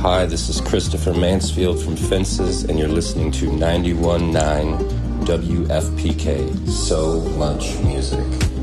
Hi, this is Christopher Mansfield from Fences, and you're listening to 91.9 WFPK. So much music.